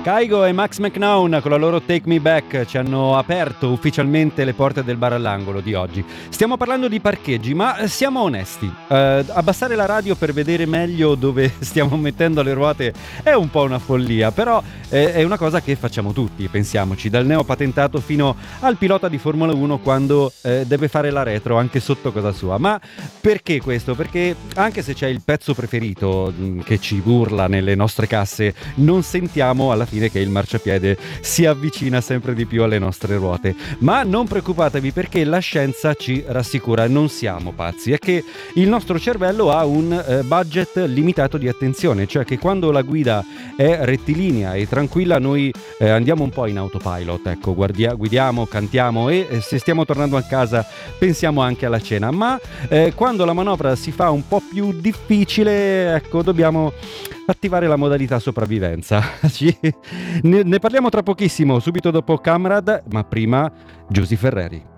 Kygo e Max McNown con la loro Take Me Back ci hanno aperto ufficialmente le porte del bar all'angolo di oggi. Stiamo parlando di parcheggi, ma siamo onesti. Abbassare la radio per vedere meglio dove stiamo mettendo le ruote è un po' una follia, però è una cosa che facciamo tutti, pensiamoci, dal neopatentato fino al pilota di Formula 1 quando deve fare la retro anche sotto casa sua. Ma perché questo? Perché anche se c'è il pezzo preferito che ci urla nelle nostre casse, non sentiamo alla fine che il marciapiede si avvicina sempre di più alle nostre ruote. Ma non preoccupatevi, perché la scienza ci rassicura, non siamo pazzi, è che il nostro cervello ha un budget limitato di attenzione, cioè che quando la guida è rettilinea e tranquilla noi andiamo un po' in autopilot, ecco, guidiamo, cantiamo e se stiamo tornando a casa pensiamo anche alla cena, ma quando la manovra si fa un po' più difficile, ecco, dobbiamo attivare la modalità sopravvivenza. Ne parliamo tra pochissimo, subito dopo Camrad, ma prima Giusy Ferreri.